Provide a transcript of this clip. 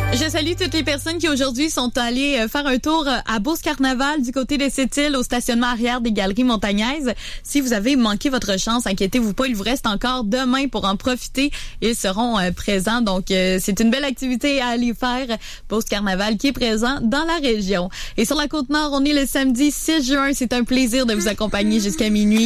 Je salue toutes les personnes qui aujourd'hui sont allées faire un tour à Beauce Carnaval du côté de Sept-Îles au stationnement arrière des Galeries Montagnaises. Si vous avez manqué votre chance, inquiétez-vous pas, il vous reste encore demain pour en profiter. Ils seront présents, donc c'est une belle activité à aller faire. Beauce Carnaval qui est présent dans la région. Et sur la Côte-Nord, on est le samedi 6 juin. C'est un plaisir de vous accompagner jusqu'à minuit.